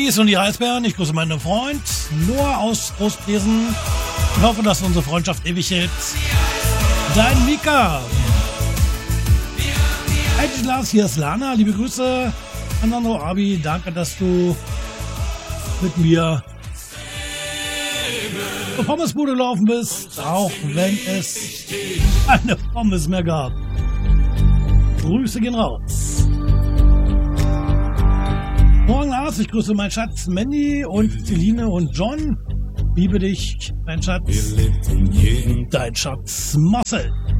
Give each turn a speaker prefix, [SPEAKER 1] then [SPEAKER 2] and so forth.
[SPEAKER 1] Babys und die Eisbären. Ich grüße meinen Freund Noah aus Großbresen. Ich hoffe, dass unsere Freundschaft ewig hält. Dein Mika. Hey Lars, hier ist Lana. Liebe Grüße an Sandro Abi. Danke, dass du mit mir zur Pommesbude gelaufen bist, auch wenn es keine Pommes mehr gab. Grüße gehen raus. Morgen Lars, ich grüße meinen Schatz Mandy und Celine und John. Liebe dich, mein Schatz. Dein Schatz Marcel.